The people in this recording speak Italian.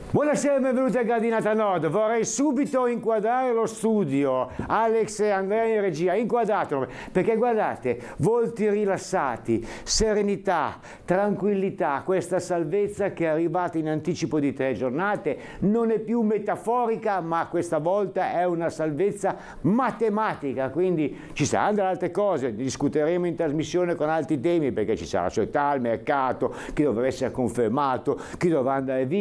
Buonasera e benvenuti a Gradinata Nord. Vorrei subito inquadrare lo studio. Alex e Andrea in regia, inquadratelo, perché guardate, volti rilassati, serenità, tranquillità, questa salvezza che è arrivata in anticipo di 3 giornate non è più metaforica, ma questa volta è una salvezza matematica, quindi ci saranno delle altre cose, discuteremo in trasmissione con altri temi, perché ci sarà la società, il mercato, chi dovrà essere confermato, chi dovrà andare via.